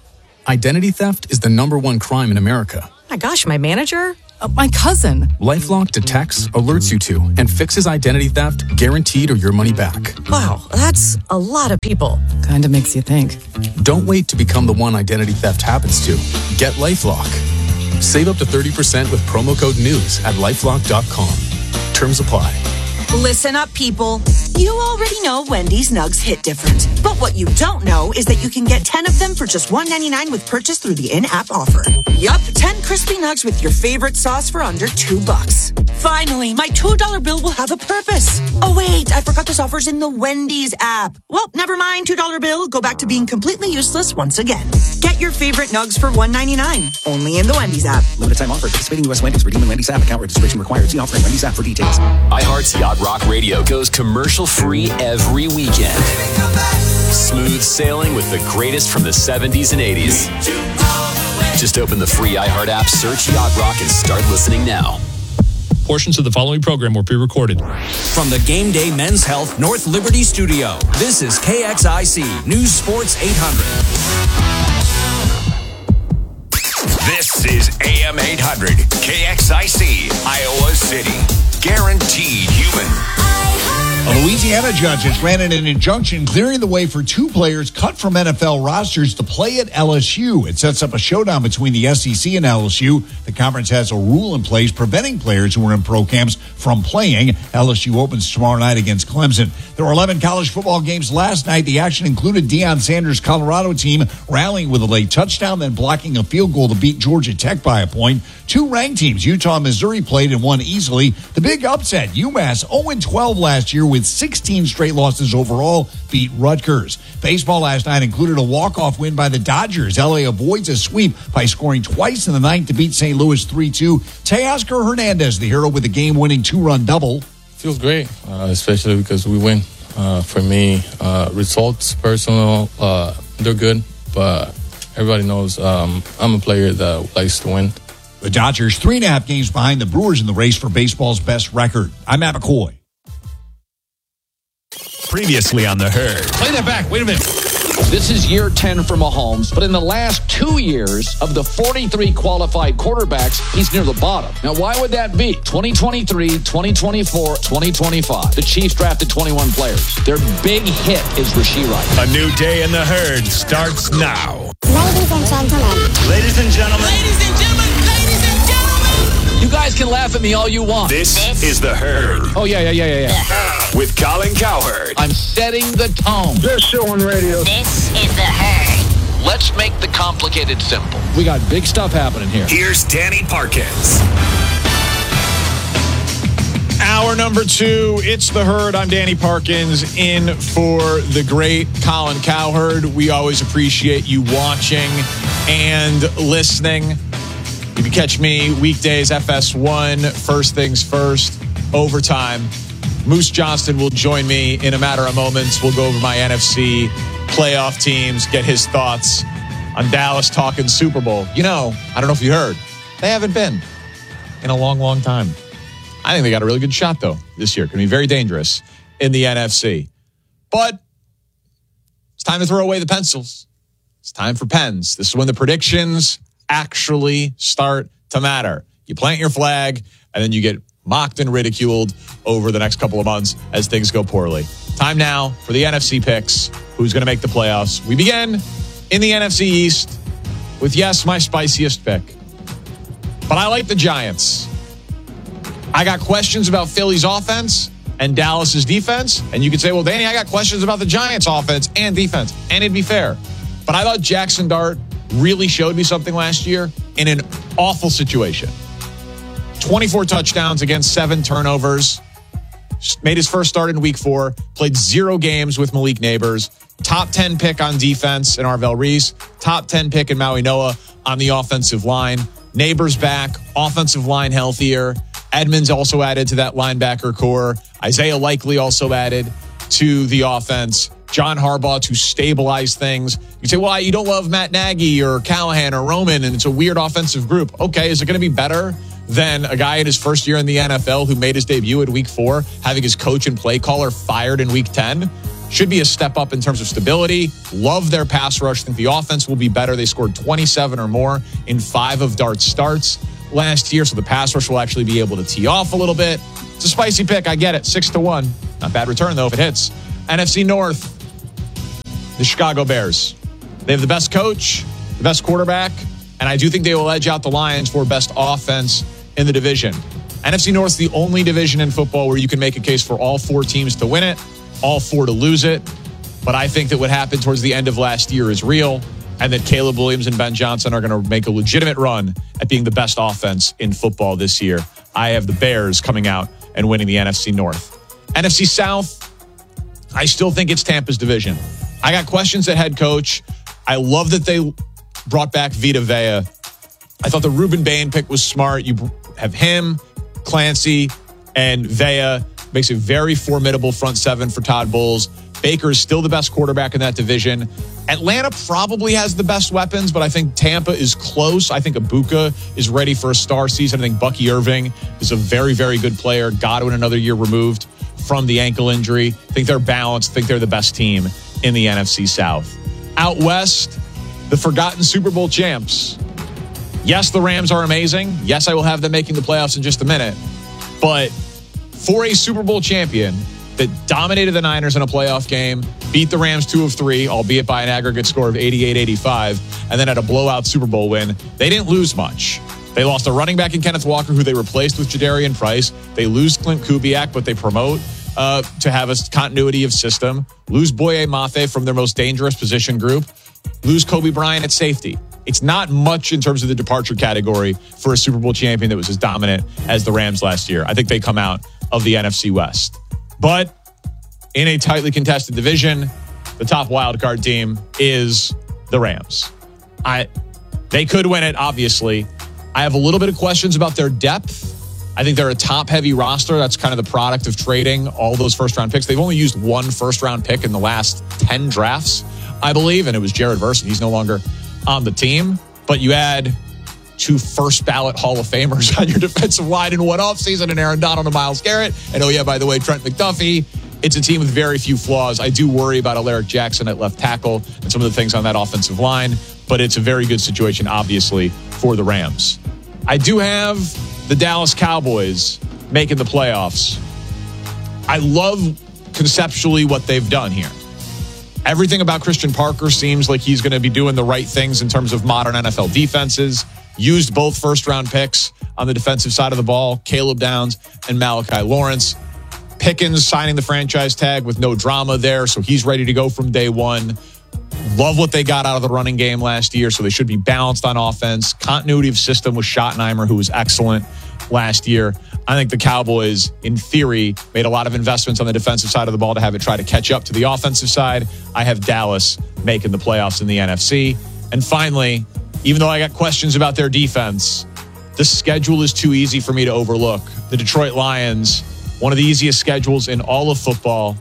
Identity theft is the number one crime in America. My gosh, my manager? Uh, my cousin. LifeLock detects, alerts you to, and fixes identity theft, guaranteed or your money back. Wow, that's a lot of people. Kind of makes you think. Don't wait to become the one identity theft happens to. Get LifeLock. Save up to thirty percent with promo code NEWS at lifelock dot com. Terms apply. Listen up, people. You already know Wendy's Nugs hit different. But what you don't know is that you can get ten of them for just one ninety-nine with purchase through the in-app offer. Yup, ten crispy nugs with your favorite sauce for under two bucks. Finally, my two dollar bill will have a purpose. Oh, wait, I forgot this offer's in the Wendy's app. Well, never mind, two dollar bill. Go back to being completely useless once again. Get your favorite nugs for one ninety-nine. Only in the Wendy's app. Limited time offer. Participating U S Wendy's. Redeem in Wendy's app. Account registration required. See offering Wendy's app for details. iHeart's Yacht Rock Radio goes commercial-free every weekend. Smooth sailing with the greatest from the seventies and eighties. Just open the free iHeart app, search Yacht Rock, and start listening now. Portions of the following program were pre-recorded. From the Game Day Men's Health North Liberty Studio, this is K X I C News Sports eight hundred. This is A M eight hundred, K X I C, Iowa City. Guaranteed human. A Louisiana judge has granted an injunction clearing the way for two players cut from N F L rosters to play at L S U. It sets up a showdown between the S E C and L S U. The conference has a rule in place preventing players who are in pro camps from playing. L S U opens tomorrow night against Clemson. There were eleven college football games last night. The action included Deion Sanders' Colorado team rallying with a late touchdown, then blocking a field goal to beat Georgia Tech by a point. Two ranked teams, Utah and Missouri, played and won easily. The big upset, UMass oh and twelve last year with sixteen straight losses overall, beat Rutgers. Baseball last night included a walk-off win by the Dodgers. L A avoids a sweep by scoring twice in the ninth to beat Saint Louis three two. Teoscar Hernandez, the hero, with a game-winning two-run double. Feels great, uh, especially because we win. Uh, for me, uh, results, personal, uh, they're good, but everybody knows um, I'm a player that likes to win. The Dodgers three and a half games behind the Brewers in the race for baseball's best record. I'm Matt McCoy. Previously on The Herd. Play that back. Wait a minute. This is year ten for Mahomes, but in the last two years of the forty-three qualified quarterbacks, he's near the bottom. Now, why would that be? twenty twenty-three, twenty twenty-four, twenty twenty-five. The Chiefs drafted twenty-one players. Their big hit is Rashee Rice. A new day in The Herd starts now. Ladies and gentlemen. Ladies and gentlemen. Ladies and gentlemen. Ladies and gentlemen. You guys can laugh at me all you want. This, this is The Herd. Oh, yeah, yeah, yeah, yeah, yeah. With Colin Cowherd. I'm setting the tone. Best show on radio. This is The Herd. Let's make the complicated simple. We got big stuff happening here. Here's Danny Parkins. Hour number two, it's The Herd. I'm Danny Parkins, in for the great Colin Cowherd. We always appreciate you watching and listening. You can catch me weekdays, F S one, first things first, overtime. Moose Johnston will join me in a matter of moments. We'll go over my N F C playoff teams, get his thoughts on Dallas talking Super Bowl. You know, I don't know if you heard, they haven't been in a long, long time. I think they got a really good shot, though, this year. Going to be very dangerous in the N F C. But it's time to throw away the pencils. It's time for pens. This is when the predictions actually start to matter. You plant your flag, and then you get mocked and ridiculed over the next couple of months as things go poorly. Time now for the N F C picks. Who's going to make the playoffs? We begin in the N F C East with, yes, my spiciest pick. But I like the Giants. I got questions about Philly's offense and Dallas's defense. And you could say, well, Danny, I got questions about the Giants' offense and defense. And it'd be fair. But I thought Jackson Dart really showed me something last year in an awful situation. twenty-four touchdowns against seven turnovers. Made his first start in week four. Played zero games with Malik Neighbors. Top ten pick on defense in Arvell Reese. Top ten pick in Maui Noah on the offensive line. Neighbors back. Offensive line healthier. Edmonds also added to that linebacker core. Isaiah Likely also added to the offense. John Harbaugh to stabilize things. You say, well, you don't love Matt Nagy or Callahan or Roman, and it's a weird offensive group. Okay, is it going to be better than a guy in his first year in the N F L who made his debut at week four, having his coach and play caller fired in week ten? should be a step up in terms of stability. Love their pass rush. Think the offense will be better. They scored twenty-seven or more in five of Dart's starts last year, so the pass rush will actually be able to tee off a little bit. It's a spicy pick. I get it. Six to one. Not bad return, though, if it hits. N F C North, the Chicago Bears. They have the best coach, the best quarterback, and I do think they will edge out the Lions for best offense in the division. N F C North is the only division in football where you can make a case for all four teams to win it, all four to lose it. But I think that what happened towards the end of last year is real, and that Caleb Williams and Ben Johnson are going to make a legitimate run at being the best offense in football this year. I have the Bears coming out and winning the N F C North. N F C South, I still think it's Tampa's division. I got questions at head coach. I love that they brought back Vita Vea. I thought the Ruben Bain pick was smart. You have him, Clancy, and Vea. Makes a very formidable front seven for Todd Bowles. Baker is still the best quarterback in that division. Atlanta probably has the best weapons, but I think Tampa is close. I think Ibuka is ready for a star season. I think Bucky Irving is a very, very good player. Godwin another year removed from the ankle injury. I think they're balanced. I think they're the best team in the N F C South. Out west, the forgotten Super Bowl champs. Yes, the Rams are amazing. Yes, I will have them making the playoffs in just a minute. But for a Super Bowl champion that dominated the Niners in a playoff game, beat the Rams two of three, albeit by an aggregate score of eighty-eight eighty-five, and then had a blowout Super Bowl win, they didn't lose much. They lost a running back in Kenneth Walker, who they replaced with Jadarian Price. They lose Clint Kubiak, but they promote uh, to have a continuity of system. Lose Boye Mafe from their most dangerous position group. Lose Kobe Bryant at safety. It's not much in terms of the departure category for a Super Bowl champion that was as dominant as the Rams last year. I think they come out of the N F C West. But in a tightly contested division, the top wildcard team is the Rams. I, they could win it, obviously. I have a little bit of questions about their depth. I think they're a top-heavy roster. That's kind of the product of trading all those first-round picks. They've only used one first-round pick in the last ten drafts, I believe, and it was Jared Verse, and he's no longer on the team. But you add two first-ballot Hall of Famers on your defensive line in one offseason, and Aaron Donald and Myles Garrett. And, oh, yeah, by the way, Trent McDuffie. It's a team with very few flaws. I do worry about Alaric Jackson at left tackle and some of the things on that offensive line, but it's a very good situation, obviously, for the Rams. I do have the Dallas Cowboys making the playoffs. I love conceptually what they've done here. Everything about Christian Parker seems like he's going to be doing the right things in terms of modern N F L defenses. Used both first-round picks on the defensive side of the ball, Caleb Downs and Malachi Lawrence. Pickens signing the franchise tag with no drama there, so he's ready to go from day one. Love what they got out of the running game last year, so they should be balanced on offense. Continuity of system with Schottenheimer, who was excellent last year. I think the Cowboys, in theory, made a lot of investments on the defensive side of the ball to have it try to catch up to the offensive side. I have Dallas making the playoffs in the N F C. And finally, even though I got questions about their defense, the schedule is too easy for me to overlook. The Detroit Lions, one of the easiest schedules in all of football.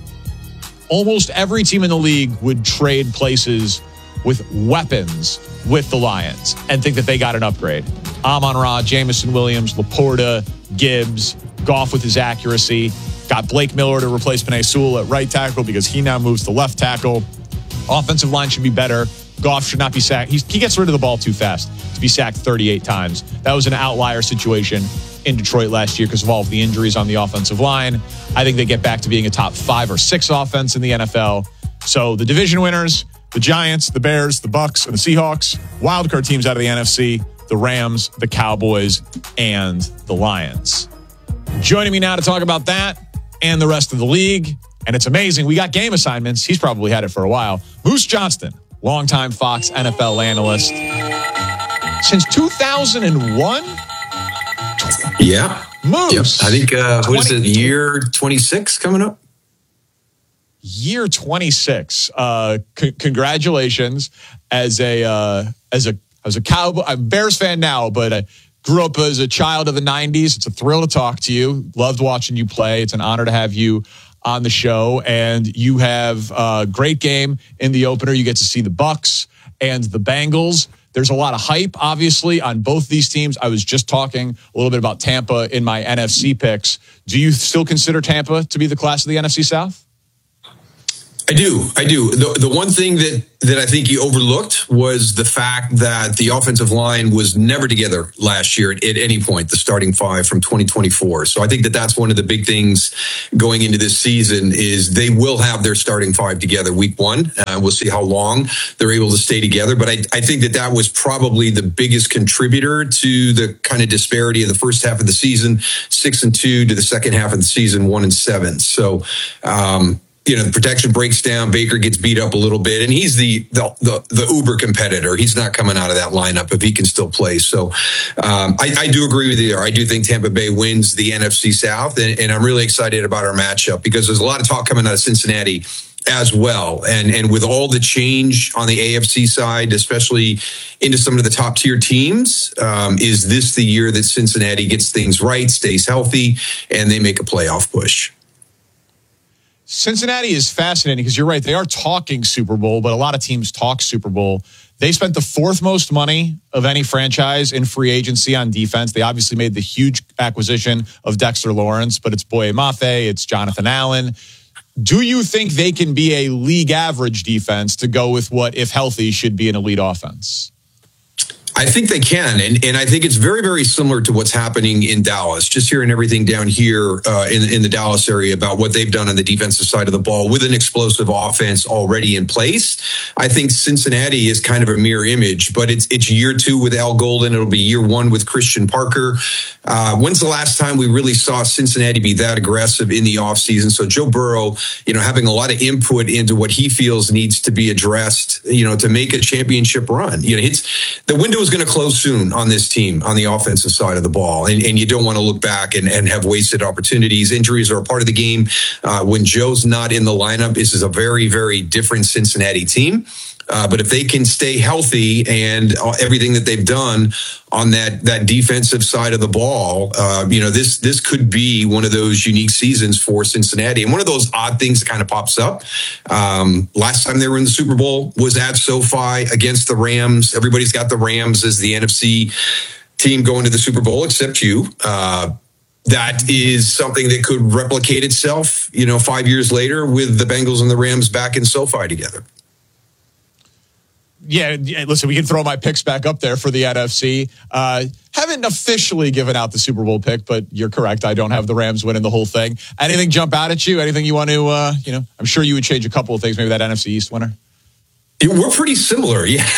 Almost every team in the league would trade places with weapons with the Lions and think that they got an upgrade. Amon-Ra, Jameson Williams, Laporta, Gibbs, Goff with his accuracy. Got Blake Miller to replace Penei Sewell at right tackle because he now moves to left tackle. Offensive line should be better. Goff should not be sacked. He's, he gets rid of the ball too fast to be sacked thirty-eight times. That was an outlier situation in Detroit last year because of all of the injuries on the offensive line. I think they get back to being a top five or six offense in the N F L. So the division winners, the Giants, the Bears, the Bucks, and the Seahawks. Wildcard teams out of the N F C, the Rams, the Cowboys, and the Lions. Joining me now to talk about that and the rest of the league. And it's amazing. We got game assignments. He's probably had it for a while. Moose Johnston, longtime Fox N F L analyst. Since two thousand one? Yeah. Moose. Yep. I think, uh, what is it, year twenty-six coming up? Year twenty-six. Uh, c- congratulations. As a, uh, as a, as a Cowboy, I'm a Bears fan now, but I grew up as a child of the nineties. It's a thrill to talk to you. Loved watching you play. It's an honor to have you on the show. And you have a great game in the opener. You get to see the Bucks and the Bengals. There's a lot of hype, obviously, on both these teams. I was just talking a little bit about Tampa in my N F C picks. Do you still consider Tampa to be the class of the N F C South? I do. I do. The, the one thing that, that I think he overlooked was the fact that the offensive line was never together last year at, at any point, the starting five from twenty twenty-four. So I think that that's one of the big things going into this season is they will have their starting five together week one. Uh, we'll see how long they're able to stay together. But I, I think that that was probably the biggest contributor to the kind of disparity of the first half of the season, six and two, to the second half of the season, one and seven. So, um, you know, the protection breaks down. Baker gets beat up a little bit, and he's the, the the the uber competitor. He's not coming out of that lineup if he can still play. So um, I, I do agree with you. I do think Tampa Bay wins the N F C South, and, and I'm really excited about our matchup because there's a lot of talk coming out of Cincinnati as well. And and with all the change on the A F C side, especially into some of the top tier teams, um, is this the year that Cincinnati gets things right, stays healthy, and they make a playoff push? Cincinnati is fascinating because you're right. They are talking Super Bowl, but a lot of teams talk Super Bowl. They spent the fourth most money of any franchise in free agency on defense. They obviously made the huge acquisition of Dexter Lawrence, but it's Boye Mafe, it's Jonathan Allen. Do you think they can be a league average defense to go with what, if healthy, should be an elite offense? I think they can, and and I think it's very, very similar to what's happening in Dallas. Just hearing everything down here uh, in in the Dallas area about what they've done on the defensive side of the ball with an explosive offense already in place. I think Cincinnati is kind of a mirror image, but it's it's year two with Al Golden. It'll be year one with Christian Parker. Uh, when's the last time we really saw Cincinnati be that aggressive in the offseason? So Joe Burrow, you know, having a lot of input into what he feels needs to be addressed, you know, to make a championship run. You know, it's the window is going to close soon on this team on the offensive side of the ball. And, and you don't want to look back and, and have wasted opportunities. Injuries are a part of the game. Uh, when Joe's not in the lineup, this is a very, very different Cincinnati team. Uh, but if they can stay healthy and uh, everything that they've done on that that defensive side of the ball, uh, you know, this this could be one of those unique seasons for Cincinnati. And one of those odd things that kind of pops up. Um, last time they were in the Super Bowl was at SoFi against the Rams. Everybody's got the Rams as the N F C team going to the Super Bowl, except you. Uh, that is something that could replicate itself, you know, five years later with the Bengals and the Rams back in SoFi together. Yeah, listen, we can throw my picks back up there for the N F C. Uh, haven't officially given out the Super Bowl pick, but you're correct. I don't have the Rams winning the whole thing. Anything jump out at you? Anything you want to, uh, you know, I'm sure you would change a couple of things, maybe that N F C East winner? We're pretty similar, yeah.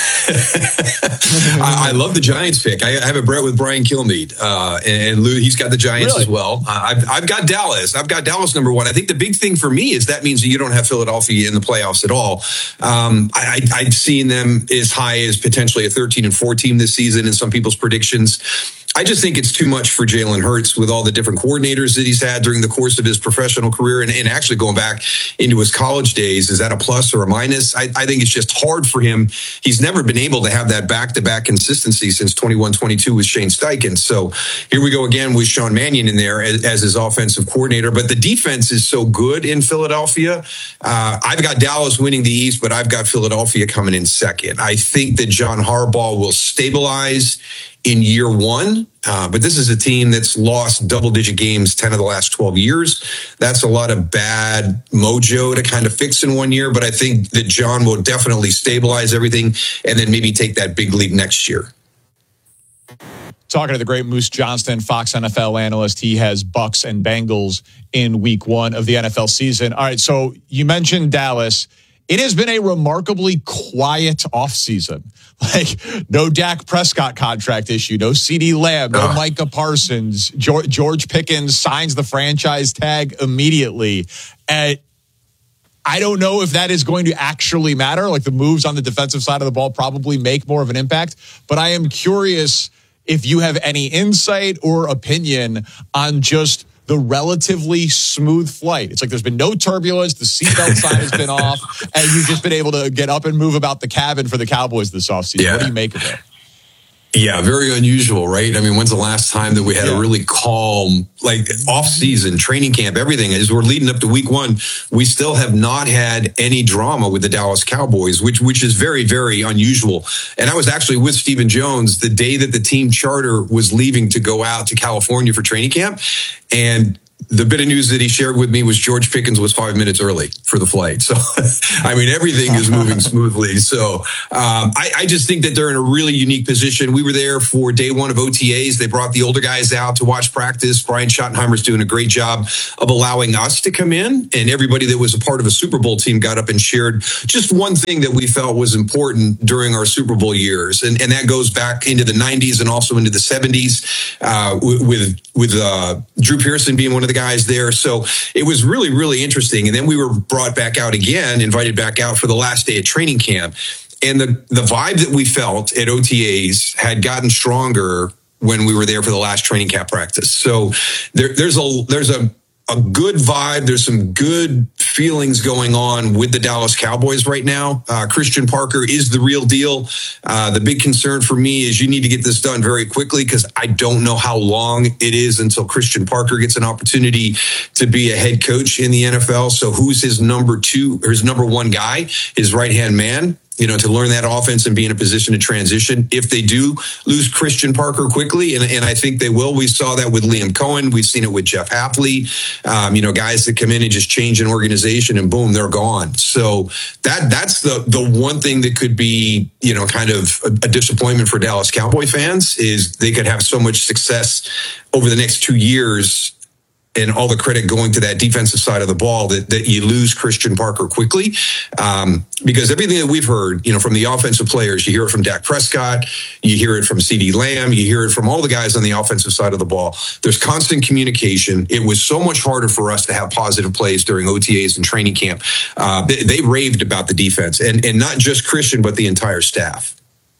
I, I love the Giants pick. I, I have a bet with Brian Kilmeade, uh, and Lou, he's got the Giants really? as well. Uh, I've, I've got Dallas. I've got Dallas number one. I think the big thing for me is that means that you don't have Philadelphia in the playoffs at all. Um, I, I, I've seen them as high as potentially a thirteen and four team this season in some people's predictions. I just think it's too much for Jalen Hurts with all the different coordinators that he's had during the course of his professional career and, and actually going back into his college days. Is that a plus or a minus? I, I think it's just hard for him. He's never been able to have that back-to-back consistency since twenty-one twenty-two with Shane Steichen. So here we go again with Sean Mannion in there as, as his offensive coordinator. But the defense is so good in Philadelphia. Uh, I've got Dallas winning the East, but I've got Philadelphia coming in second. I think that John Harbaugh will stabilize in year one, uh, but this is a team that's lost double-digit games ten of the last twelve years. That's a lot of bad mojo to kind of fix in one year, but I think that John will definitely stabilize everything and then maybe take that big leap next year. Talking to the great Moose Johnston, Fox N F L analyst. He has Bucks and Bengals in week one of the N F L season. All right, so you mentioned Dallas. It has been a remarkably quiet offseason. Like, no Dak Prescott contract issue, no CeeDee Lamb, no uh. Micah Parsons. George, George Pickens signs the franchise tag immediately. And I don't know if that is going to actually matter. Like, the moves on the defensive side of the ball probably make more of an impact. But I am curious if you have any insight or opinion on just the relatively smooth flight. It's like there's been no turbulence. The seatbelt sign has been off, and you've just been able to get up and move about the cabin for the Cowboys this offseason. Yeah. What do you make of it? Yeah, very unusual, right? I mean, when's the last time that we had yeah. a really calm, like off-season, training camp, everything? As we're leading up to week one, we still have not had any drama with the Dallas Cowboys, which which is very, very unusual. And I was actually with Stephen Jones the day that the team charter was leaving to go out to California for training camp. And the bit of news that he shared with me was George Pickens was five minutes early for the flight. So, I mean, everything is moving smoothly. So, um, I, I just think that they're in a really unique position. We were there for day one of O T As. They brought the older guys out to watch practice. Brian Schottenheimer's doing a great job of allowing us to come in, and everybody that was a part of a Super Bowl team got up and shared just one thing that we felt was important during our Super Bowl years. And, and that goes back into the nineties and also into the seventies, uh, with, with, uh, Drew Pearson being one of the guys there. So it was really, really interesting. And then we were brought back out again, invited back out for the last day of training camp. And the, the vibe that we felt at O T As had gotten stronger when we were there for the last training camp practice. So there, there's a, there's a, a good vibe. There's some good feelings going on with the Dallas Cowboys right now. Uh, Christian Parker is the real deal. Uh, the big concern for me is you need to get this done very quickly, because I don't know how long it is until Christian Parker gets an opportunity to be a head coach in the N F L. So who's his number two or his number one guy, his right-hand man? You know, to learn that offense and be in a position to transition if they do lose Christian Parker quickly. And, and I think they will. We saw that with Liam Cohen. We've seen it with Jeff Hafley. Um, you know, guys that come in and just change an organization and boom, they're gone. So that that's the the one thing that could be, you know, kind of a, a disappointment for Dallas Cowboy fans, is they could have so much success over the next two years and all the credit going to that defensive side of the ball that, that you lose Christian Parker quickly. Um, because everything that we've heard, you know, from the offensive players, you hear it from Dak Prescott, you hear it from CeeDee Lamb, you hear it from all the guys on the offensive side of the ball. There's constant communication. It was so much harder for us to have positive plays during O T As and training camp. Uh, they, they raved about the defense, and, and not just Christian, but the entire staff.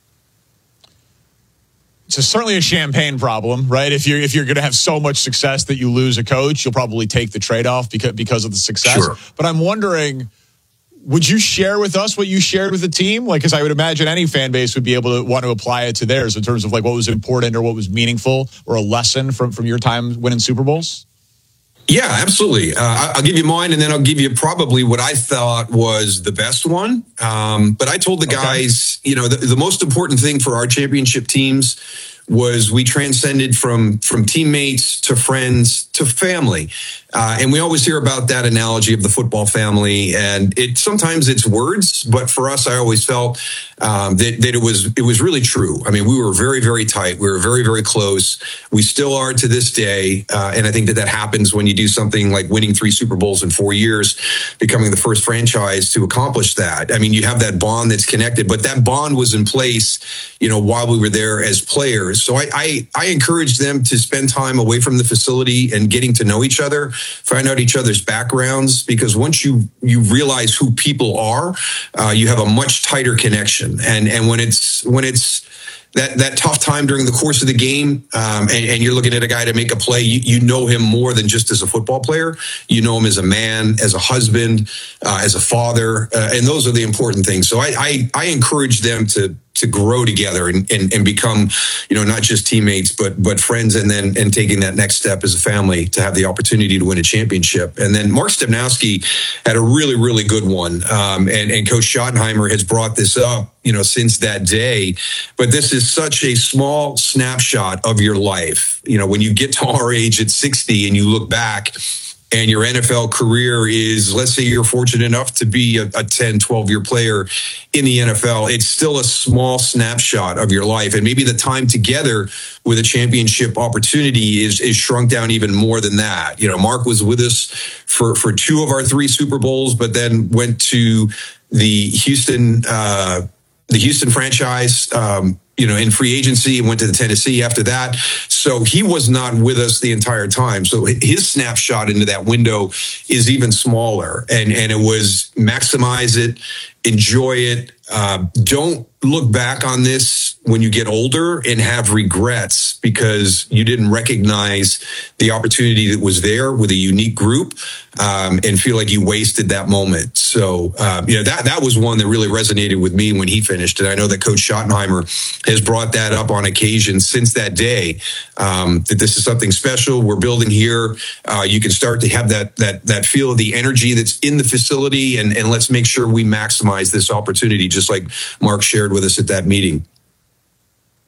It's certainly a champagne problem, right? If you're if you're going to have so much success that you lose a coach, you'll probably take the trade-off because because of the success. Sure. But I'm wondering, would you share with us what you shared with the team? Like, because I would imagine any fan base would be able to want to apply it to theirs in terms of like what was important or what was meaningful or a lesson from from your time winning Super Bowls. Yeah, absolutely. Uh, I'll give you mine, and then I'll give you probably what I thought was the best one. Um, but I told the guys, okay, you know, the, the most important thing for our championship teams was we transcended from from teammates to friends to family. Uh, and we always hear about that analogy of the football family, and it sometimes it's words, but for us, I always felt um, that, that it was it was really true. I mean, we were very, very tight. We were very, very close. We still are to this day, uh, and I think that that happens when you do something like winning three Super Bowls in four years, becoming the first franchise to accomplish that. I mean, you have that bond that's connected, but that bond was in place, you know, while we were there as players. So I, I, I encourage them to spend time away from the facility and getting to know each other, find out each other's backgrounds, because once you, you realize who people are, uh, you have a much tighter connection. And, and when it's, when it's, That that tough time during the course of the game, um, and, and you're looking at a guy to make a play, you, you know him more than just as a football player. You know him as a man, as a husband, uh, as a father, uh, and those are the important things. So I, I, I encourage them to to grow together and, and, and become, you know, not just teammates, but but friends, and then and taking that next step as a family to have the opportunity to win a championship. And then Mark Stepnowski had a really, really good one. Um, and, and Coach Schottenheimer has brought this up, you know, since that day. But this is such a small snapshot of your life. You know, when you get to our age at sixty and you look back, and your N F L career is, let's say you're fortunate enough to be a, a ten, twelve year player in the N F L, it's still a small snapshot of your life. And maybe the time together with a championship opportunity is, is shrunk down even more than that. You know, Mark was with us for, for two of our three Super Bowls, but then went to the Houston, uh, the Houston franchise, um, you know, in free agency, and went to the Tennessee after that. So he was not with us the entire time. So his snapshot into that window is even smaller. And, and it was maximize it, enjoy it. Uh, don't look back on this when you get older and have regrets because you didn't recognize the opportunity that was there with a unique group, um, and feel like you wasted that moment. So, um, you know, that, that was one that really resonated with me when he finished. And I know that Coach Schottenheimer has brought that up on occasion since that day, um, that this is something special we're building here. Uh, you can start to have that, that, that feel of the energy that's in the facility, and, and let's make sure we maximize this opportunity, just like Mark shared with us at that meeting.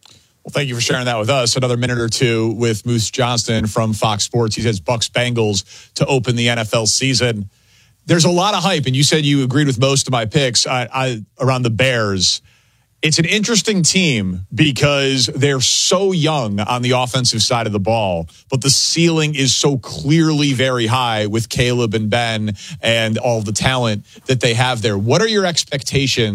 Well, thank you for sharing that with us. Another minute or two with Moose Johnston from Fox Sports. He says Bucs Bengals to open the N F L season. There's a lot of hype, and you said you agreed with most of my picks I, I, around the Bears. It's an interesting team because they're so young on the offensive side of the ball, but the ceiling is so clearly very high with Caleb and Ben and all the talent that they have there. What are your expectations